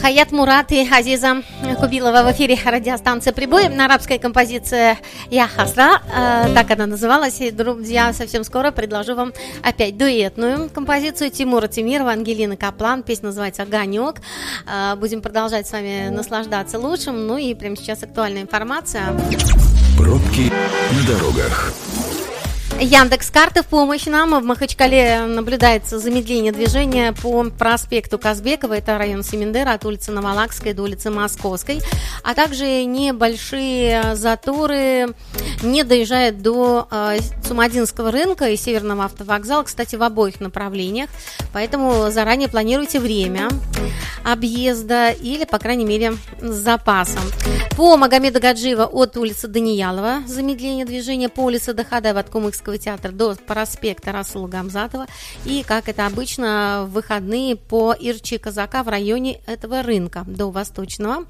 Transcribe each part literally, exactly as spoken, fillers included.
Хаят Мурат и Азиза Кубилова в эфире радиостанции «Прибой». Арабская композиция «Я Хасра», э, так она называлась. И, друзья, совсем скоро предложу вам опять дуэтную композицию Тимура Темирова, Ангелины Каплан. Песня называется «Огонек». Э, будем продолжать с вами наслаждаться лучшим. Ну и прямо сейчас актуальная информация. Пробки на дорогах. Яндекс.Карты в помощь нам. В Махачкале наблюдается замедление движения по проспекту Казбекова, это район Семендера, от улицы Новолакской до улицы Московской, а также небольшие заторы не доезжают до э, Цумадинского рынка и Северного автовокзала, кстати, в обоих направлениях, поэтому заранее планируйте время объезда или, по крайней мере, с запасом. По Магомеда Гаджиева от улицы Даниялова замедление движения, по улице Дахадаева от Кумыкского театра до проспекта Расула Гамзатова, и, как это обычно, в выходные по Ирчи Казака в районе этого рынка до Восточного,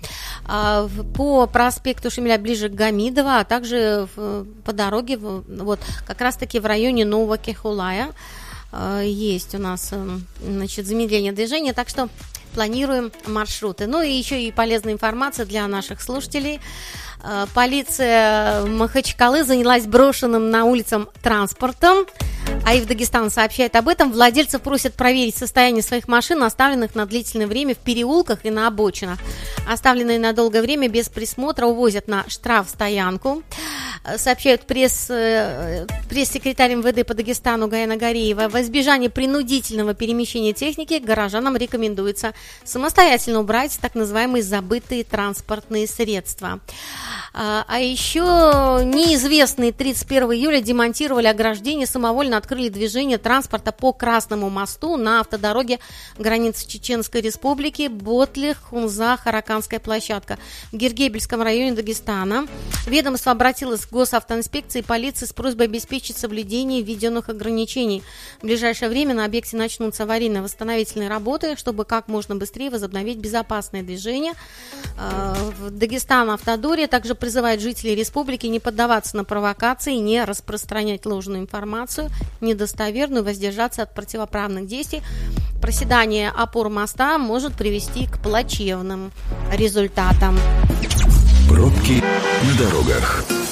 по проспекту Шемеля ближе к Гамидова, а также по дороге вот как раз-таки в районе Нового Кехулая есть у нас, значит, замедление движения, так что планируем маршруты. Ну и еще и полезная информация для наших слушателей. Полиция Махачкалы занялась брошенным на улицам транспортом. АИФ Дагестан сообщает об этом. Владельцев просят проверить состояние своих машин, оставленных на длительное время в переулках и на обочинах. Оставленные на долгое время без присмотра увозят на штрафстоянку. Сообщают пресс, пресс-секретарь эм вэ дэ по Дагестану Гаяна Гареева. В избежание принудительного перемещения техники горожанам рекомендуется самостоятельно убрать так называемые забытые транспортные средства. А еще неизвестные тридцать первого июля демонтировали ограждение, самовольно открыли движение транспорта по Красному мосту на автодороге границы Чеченской Республики Ботлих-Хунза-Хараканская площадка в Гергебельском районе Дагестана. Ведомство обратилось к госавтоинспекции и полиции с просьбой обеспечить соблюдение введенных ограничений. В ближайшее время на объекте начнутся аварийно-восстановительные работы, чтобы как можно быстрее возобновить безопасное движение. В Дагестан Автодоре также призывает жителей республики не поддаваться на провокации, не распространять ложную информацию, недостоверную, воздержаться от противоправных действий. Проседание опор моста может привести к плачевным результатам. Пробки на дорогах.